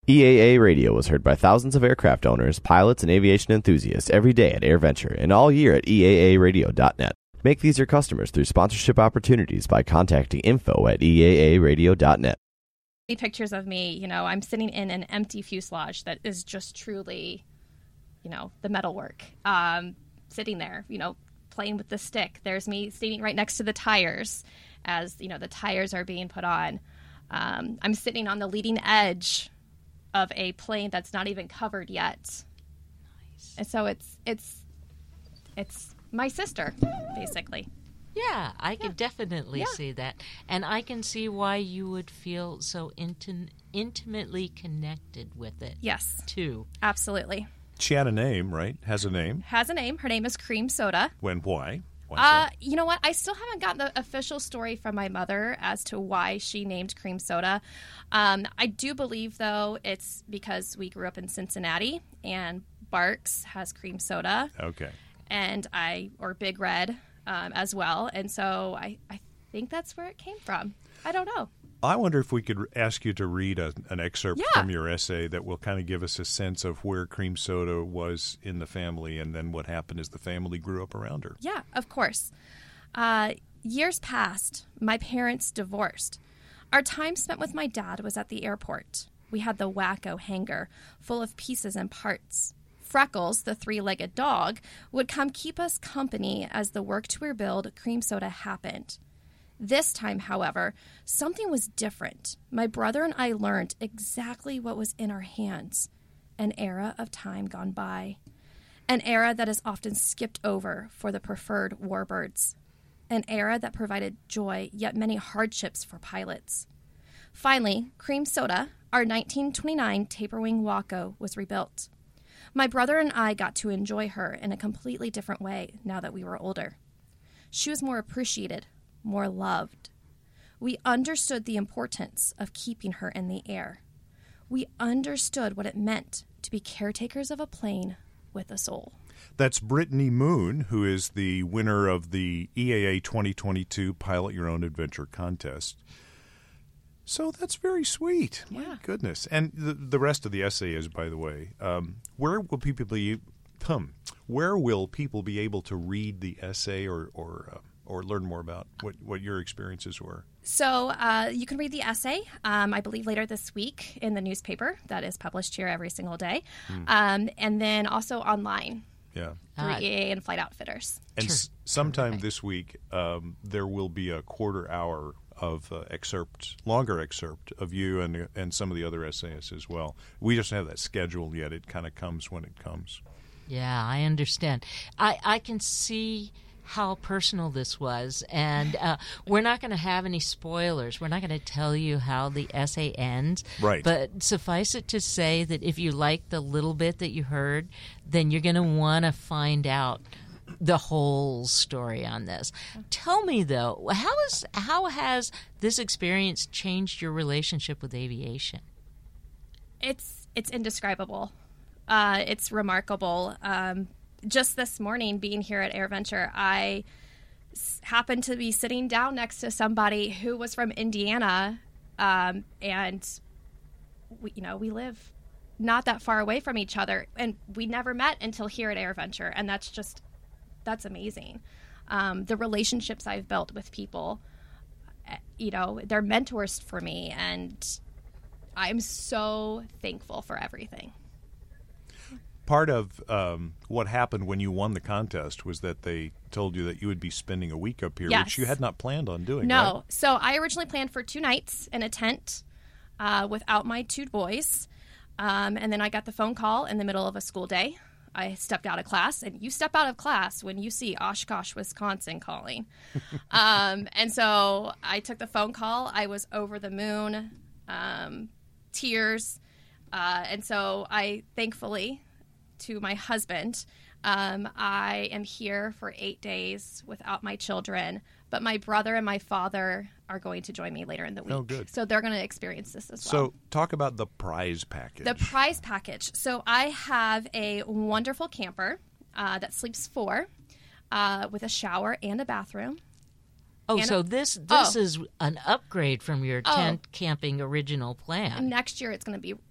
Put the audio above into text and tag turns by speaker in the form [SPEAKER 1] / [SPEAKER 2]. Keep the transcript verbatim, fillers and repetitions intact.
[SPEAKER 1] E A A Radio was heard by thousands of aircraft owners, pilots, and aviation enthusiasts every day at AirVenture and all year at E A A radio dot net. Make these your customers through sponsorship opportunities by contacting info at E A A radio dot net.
[SPEAKER 2] Pictures of me, you know, I'm sitting in an empty fuselage that is just truly, you know, the metalwork. Um, sitting there, you know, playing with the stick. There's me standing right next to the tires as, you know, the tires are being put on. Um, I'm sitting on the leading edge of a plane that's not even covered yet. Nice. And so it's it's it's my sister, basically.
[SPEAKER 3] Yeah, I can
[SPEAKER 2] yeah.
[SPEAKER 3] definitely
[SPEAKER 2] yeah.
[SPEAKER 3] see that. And I can see why you would feel so inti- intimately connected with it.
[SPEAKER 2] Yes.
[SPEAKER 3] Too.
[SPEAKER 2] Absolutely.
[SPEAKER 4] She had a name, right? Has a name.
[SPEAKER 2] Has a name. Her name is Cream Soda.
[SPEAKER 4] When, why? Why
[SPEAKER 2] Uh, you know what? I still haven't gotten the official story from my mother as to why she named Cream Soda. Um, I do believe, though, it's because we grew up in Cincinnati, and Barks has cream soda.
[SPEAKER 4] Okay.
[SPEAKER 2] And I, or Big Red um, as well. And so I, I think that's where it came from. I don't know.
[SPEAKER 4] I wonder if we could ask you to read a, an excerpt
[SPEAKER 2] yeah.
[SPEAKER 4] from your essay that will kind of give us a sense of where cream soda was in the family and then what happened as the family grew up around her.
[SPEAKER 2] Yeah, of course. Uh, years passed. My parents divorced. Our time spent with my dad was at the airport. We had the Wacko hangar full of pieces and parts. Freckles, the three-legged dog, would come keep us company as the work to rebuild cream soda happened. This time, however, something was different. My brother and I learned exactly what was in our hands. An era of time gone by. An era that is often skipped over for the preferred warbirds. An era that provided joy, yet many hardships for pilots. Finally, Cream Soda, our nineteen twenty-nine Taperwing Wacko, was rebuilt. My brother and I got to enjoy her in a completely different way now that we were older. She was more appreciated, more loved. We understood the importance of keeping her in the air. We understood what it meant to be caretakers of a plane with a soul.
[SPEAKER 4] That's Brittany Moon, who is the winner of the E A A twenty twenty-two Pilot Your Own Adventure contest. So that's very sweet.
[SPEAKER 2] Yeah.
[SPEAKER 4] My goodness. And the, the rest of the essay is, by the way, um, where will people be, um, where will people be able to read the essay or or uh, or learn more about what, what your experiences were?
[SPEAKER 2] So uh, you can read the essay, um, I believe, later this week in the newspaper that is published here every single day, mm. um, and then also online.
[SPEAKER 4] Yeah.
[SPEAKER 2] Through E A A and Flight Outfitters.
[SPEAKER 4] And
[SPEAKER 3] sure.
[SPEAKER 4] s- sometime this week, um, there will be a quarter hour of uh, excerpt, longer excerpt of you and and some of the other essayists as well. We just don't have that scheduled yet. It kind of comes when it comes.
[SPEAKER 3] Yeah, I understand. I, I can see how personal this was, and uh, we're not going to have any spoilers. We're not going to tell you how the essay ends.
[SPEAKER 4] Right.
[SPEAKER 3] But suffice it to say that if you like the little bit that you heard, then you're going to want to find out the whole story on this. Tell me, though, how is how has this experience changed your relationship with aviation?
[SPEAKER 2] It's it's indescribable. Uh, it's remarkable. Um, just this morning, being here at AirVenture, I s- happened to be sitting down next to somebody who was from Indiana, um, and we, you know, we live not that far away from each other, and we never met until here at AirVenture, and that's just that's amazing. Um, the relationships I've built with people, you know, they're mentors for me, and I'm so thankful for everything.
[SPEAKER 4] Part of um, what happened when you won the contest was that they told you that you would be spending a week up here,
[SPEAKER 2] yes.
[SPEAKER 4] which you had not planned on doing,
[SPEAKER 2] No.
[SPEAKER 4] right?
[SPEAKER 2] So I originally planned for two nights in a tent uh, without my two boys. Um, and then I got the phone call in the middle of a school day. I stepped out of class, and you step out of class when you see Oshkosh, Wisconsin calling. um, and so I took the phone call. I was over the moon, um, tears. Uh, and so I, thankfully, to my husband, um, I am here for eight days without my children, but my brother and my father are going to join me later in the week.
[SPEAKER 4] Oh, good.
[SPEAKER 2] So they're going to experience this as
[SPEAKER 4] So
[SPEAKER 2] well.
[SPEAKER 4] talk about the prize package.
[SPEAKER 2] The prize package. So I have a wonderful camper uh, that sleeps four uh, with a shower and a bathroom.
[SPEAKER 3] Oh,
[SPEAKER 2] and
[SPEAKER 3] so
[SPEAKER 2] a,
[SPEAKER 3] this this
[SPEAKER 2] oh.
[SPEAKER 3] is an upgrade from your
[SPEAKER 2] Oh.
[SPEAKER 3] tent camping original plan.
[SPEAKER 2] Next year it's going to be